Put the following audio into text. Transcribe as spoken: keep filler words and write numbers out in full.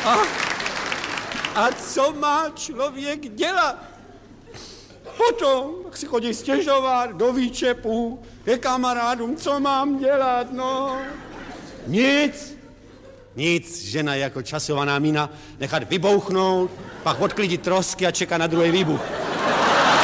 A, a co má člověk dělat? Potom si chodí stěžovat do výčepu, ke kamarádům, co mám dělat, no. Nic. Nic, žena jako časovaná mína, nechat vybouchnout, pak odklidit trosky a čekat na druhý výbuch.